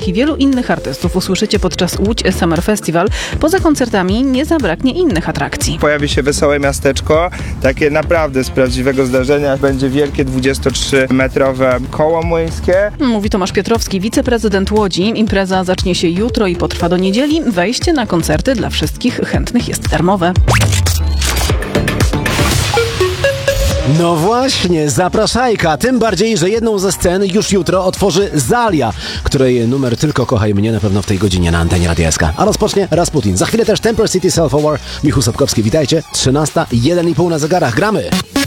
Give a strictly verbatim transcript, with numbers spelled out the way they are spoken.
jak i wielu innych artystów usłyszycie podczas Łódź Summer Festival. Poza koncertami nie zabraknie innych atrakcji. Pojawi się Wesołe Miasteczko, takie naprawdę z prawdziwego zdarzenia. Będzie wielkie dwudziestotrzymetrowe koło młyńskie. Mówi Tomasz Piotrowski, wiceprezydent Łodzi. Impreza zacznie się jutro i potrwa do niedzieli. Wejście na koncerty dla wszystkich chętnych jest darmowe. No właśnie, zapraszajka, tym bardziej, że jedną ze scen już jutro otworzy Zalia, której numer Tylko kochaj mnie na pewno w tej godzinie na antenie Radia S K. A rozpocznie Rasputin. Za chwilę też Temper City Self-Aware. Michał Sapkowski, witajcie. trzynasta, jeden i pół na zegarach. Gramy!